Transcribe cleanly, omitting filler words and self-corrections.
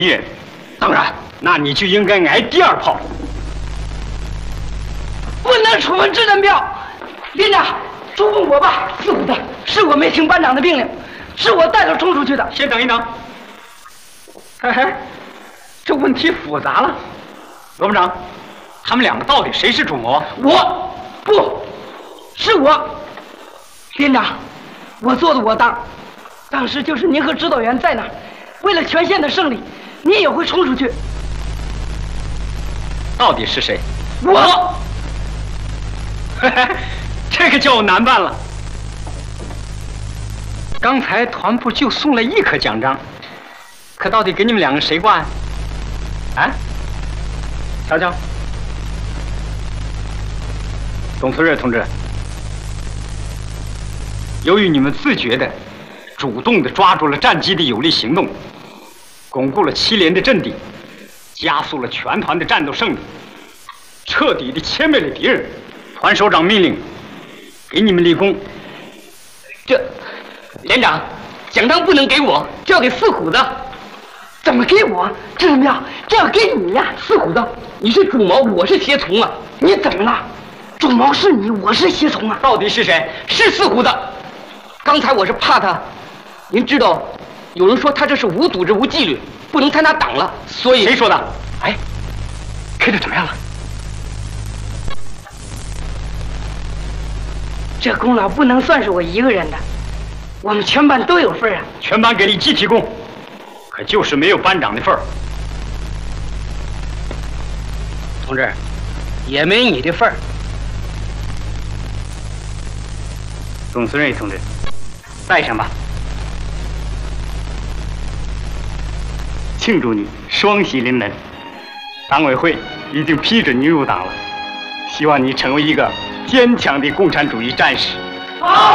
敌人。 当然， 那你就应该挨第二炮。 不能处分这人票。连长，处分我吧。是我的，是我没听班长的命令，是我带头冲出去的。 先等一等。 嘿嘿，这问题复杂了。 罗部长，他们两个到底谁是主谋？ 我不是我。连长，我做的我当。当时就是您和指导员在那儿，为了全县的胜利，你也会冲出去。 到底是谁？ 我。 这个叫我难办了。刚才团部就送了1颗奖章，可到底给你们两个谁挂呀？啊？瞧瞧，董存瑞同志，由于你们自觉的、主动的抓住了战机的有力行动，巩固了7连的阵地，加速了全团的战斗胜利，彻底的歼灭了敌人。团首长命令，给你们立功。 这，连长，奖章不能给我，这要给四虎子。 怎么给我？这人票这要给你呀！ 四虎子，你是主谋，我是胁从啊！ 你怎么了？主谋是你，我是胁从啊！ 到底是谁？ 是四虎子。刚才我是怕他，您知道，有人说他这是无组织无纪律，不能参加党了，所以。 谁说的？ 哎，开的怎么样了？ 这功劳不能算是我一个人的，我们全班都有份啊！ 全班给你集体功，可就是没有班长的份儿。 同志，也没你的份儿。 董存瑞同志，带上吧。庆祝你双喜临门，党委会已经批准你入党了，希望你成为一个坚强的共产主义战士。 好。